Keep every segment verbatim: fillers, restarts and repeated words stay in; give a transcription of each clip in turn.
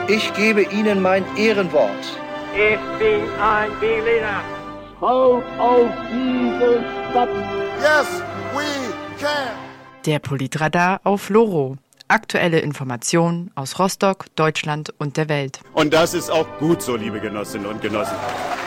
Ich gebe Ihnen mein Ehrenwort. Ich bin ein Berliner. Haut auf diese Stadt. Yes, we can. Der Politradar auf Loro. Aktuelle Informationen aus Rostock, Deutschland und der Welt. Und das ist auch gut so, liebe Genossinnen und Genossen.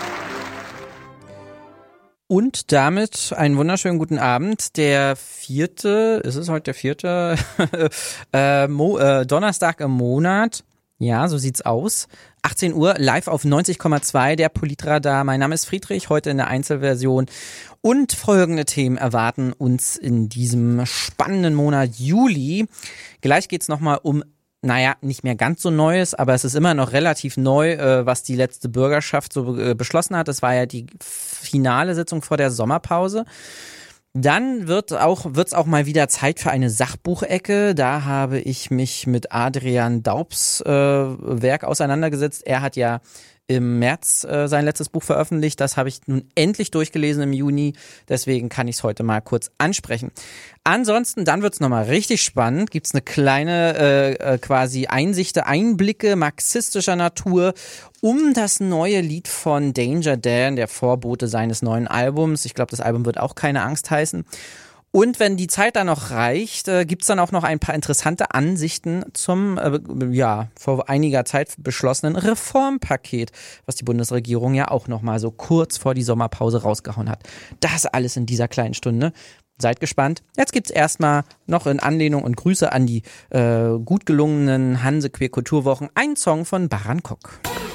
Und damit einen wunderschönen guten Abend. Der vierte, ist es heute der vierte? äh, Mo, äh, Donnerstag im Monat. Ja, so sieht's aus. achtzehn Uhr, live auf neunzig Komma zwei, der Politradar. Mein Name ist Friedrich, heute in der Einzelversion. Und folgende Themen erwarten uns in diesem spannenden Monat Juli. Gleich geht's nochmal um, naja, nicht mehr ganz so Neues, aber es ist immer noch relativ neu, äh, was die letzte Bürgerschaft so äh, beschlossen hat. Das war ja die finale Sitzung vor der Sommerpause. Dann wird auch, wird's auch mal wieder Zeit für eine Sachbuchecke. Da habe ich mich mit Adrian Daubs äh, Werk auseinandergesetzt. Er hat ja im März äh, sein letztes Buch veröffentlicht. Das habe ich nun endlich durchgelesen im Juni. Deswegen kann ich es heute mal kurz ansprechen. Ansonsten, dann wird's nochmal richtig spannend. Gibt's eine kleine äh, äh, quasi Einsichte, Einblicke marxistischer Natur um das neue Lied von Danger Dan, der Vorbote seines neuen Albums. Ich glaube, das Album wird auch keine Angst heißen. Und wenn die Zeit dann noch reicht, äh, gibt's dann auch noch ein paar interessante Ansichten zum, äh, ja, vor einiger Zeit beschlossenen Reformpaket, was die Bundesregierung ja auch noch mal so kurz vor die Sommerpause rausgehauen hat. Das alles in dieser kleinen Stunde. Seid gespannt. Jetzt gibt's erstmal noch in Anlehnung und Grüße an die äh, gut gelungenen Hanse Queer Kulturwochen einen Song von Baran Kok.